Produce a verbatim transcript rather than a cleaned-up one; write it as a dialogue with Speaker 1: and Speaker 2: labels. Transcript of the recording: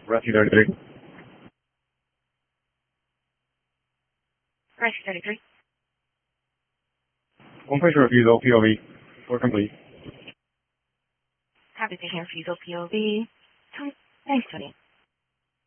Speaker 1: Rescue thirty-three.
Speaker 2: Rescue thirty-three.
Speaker 1: One patient refusal, P O V. We're complete.
Speaker 2: Copy patient refusal, P O V. Thanks, Tony.